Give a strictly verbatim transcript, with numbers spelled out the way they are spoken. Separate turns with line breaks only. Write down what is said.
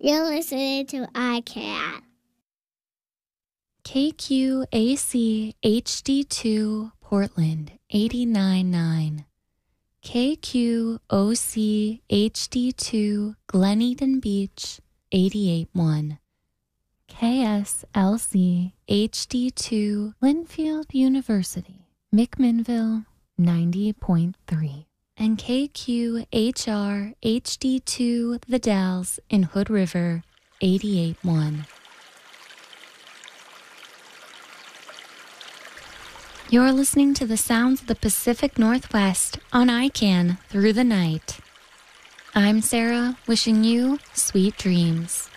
You're listening to iCat.
K Q A C H D two Portland eighty-nine point nine. K Q O C H D two Glen Eden Beach eighty-eight point one. K S L C H D two Linfield University McMinnville ninety point three. And K Q H R H D two The Dalles in Hood River eighty-eight point one. You're listening to the sounds of the Pacific Northwest on I CAN through the night. I'm Sarah, wishing you sweet dreams.